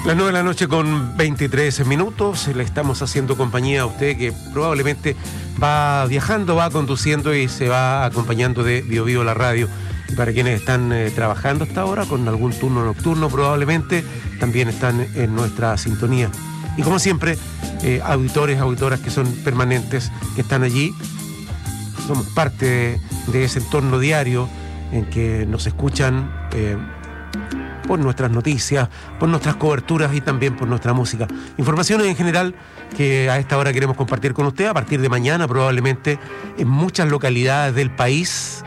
Las 9 de la noche con 23 minutos, le estamos haciendo compañía a usted que probablemente va viajando, va conduciendo y se va acompañando de Bio Bio la radio. Y para quienes están trabajando hasta ahora con algún turno nocturno probablemente también están en nuestra sintonía. Y como siempre, auditores, auditoras que son permanentes, que están allí. Somos parte de ese entorno diario en que nos escuchan por nuestras noticias, por nuestras coberturas y también por nuestra música. Informaciones en general que a esta hora queremos compartir con usted. A partir de mañana probablemente en muchas localidades del país,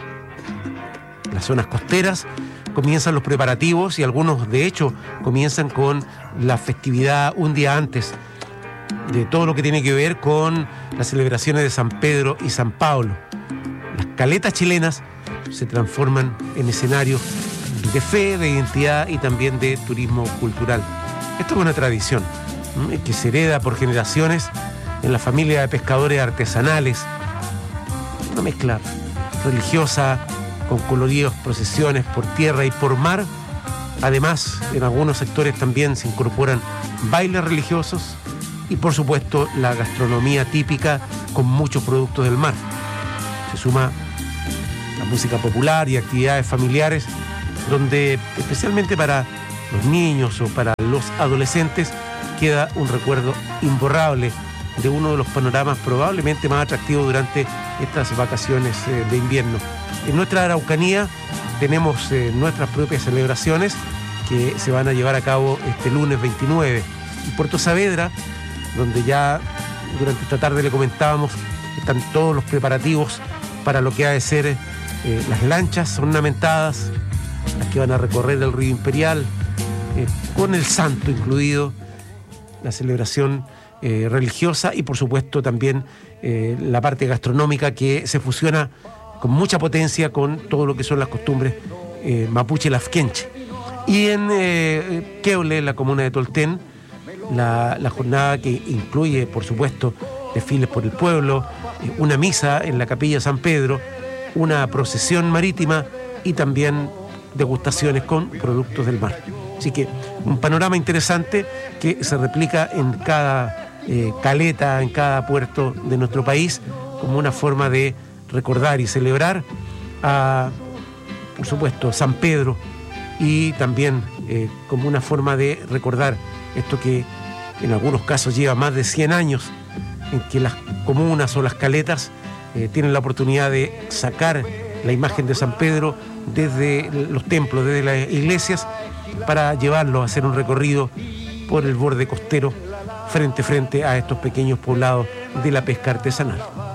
las zonas costeras, comienzan los preparativos y algunos de hecho comienzan con la festividad un día antes de todo lo que tiene que ver con las celebraciones de San Pedro y San Pablo. Las caletas chilenas se transforman en escenarios de fe, de identidad y también de turismo cultural. Esto es una tradición que se hereda por generaciones en la familia de pescadores artesanales. Una mezcla religiosa con coloridos, procesiones por tierra y por mar. Además, en algunos sectores también se incorporan bailes religiosos y, por supuesto, la gastronomía típica con muchos productos del mar. Se suma la música popular y actividades familiares, donde especialmente para los niños o para los adolescentes queda un recuerdo imborrable de uno de los panoramas probablemente más atractivos durante estas vacaciones de invierno. En nuestra Araucanía tenemos nuestras propias celebraciones que se van a llevar a cabo este lunes 29. En Puerto Saavedra, donde ya durante esta tarde le comentábamos, están todos los preparativos para lo que ha de ser las lanchas ornamentadas, las que van a recorrer el río Imperial, con el santo incluido, la celebración religiosa y por supuesto también la parte gastronómica que se fusiona con mucha potencia con todo lo que son las costumbres mapuche lafkenche. Y en Queble, la comuna de Tolten, la jornada que incluye por supuesto desfiles por el pueblo, una misa en la capilla San Pedro, una procesión marítima y también degustaciones con productos del mar. Así que un panorama interesante que se replica en cada caleta, en cada puerto de nuestro país, como una forma de recordar y celebrar a, por supuesto, San Pedro, y también como una forma de recordar esto que en algunos casos lleva más de 100 años, en que las comunas o las caletas tienen la oportunidad de sacar la imagen de San Pedro desde los templos, desde las iglesias, para llevarlo a hacer un recorrido por el borde costero frente a estos pequeños poblados de la pesca artesanal.